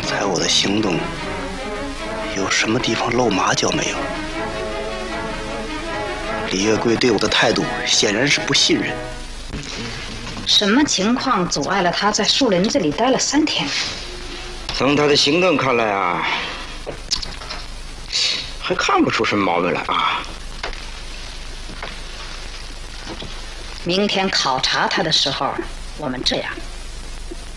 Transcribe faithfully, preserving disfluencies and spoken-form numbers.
猜我的行动有什么地方露马脚没有？李月桂对我的态度显然是不信任。 什么情况阻碍了他在树林子里待了三天？ 从他的行动看来啊，还看不出什么毛病来啊。 明天考察他的时候，我们这样。